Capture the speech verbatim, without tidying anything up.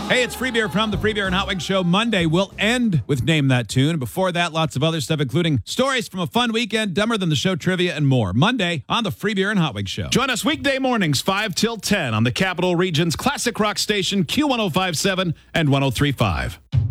Hey, it's Free Beer from the Free Beer and Hot Wings Show. Monday will end with Name That Tune. Before that, lots of other stuff, including stories from a fun weekend, Dumber Than the Show trivia, and more. Monday on the Free Beer and Hot Wings Show. Join us weekday mornings, five till ten on the Capital Region's classic rock station, Q one oh five point seven and one oh three point five.